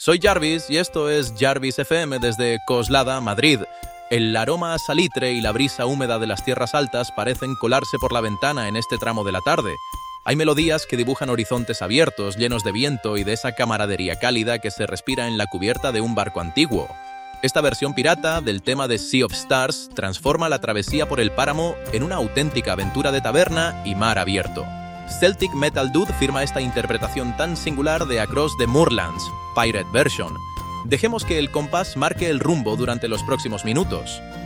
Soy Jarvis y esto es Jarvis FM desde Coslada, Madrid. El aroma a salitre y la brisa húmeda de las tierras altas parecen colarse por la ventana en este tramo de la tarde. Hay melodías que dibujan horizontes abiertos, llenos de viento y de esa camaradería cálida que se respira en la cubierta de un barco antiguo. Esta versión pirata del tema de Sea of Stars transforma la travesía por el páramo en una auténtica aventura de taberna y mar abierto. Celtic Metal Dude firma esta interpretación tan singular de Across the Moorlands, Pirate Version. Dejemos que el compás marque el rumbo durante los próximos minutos.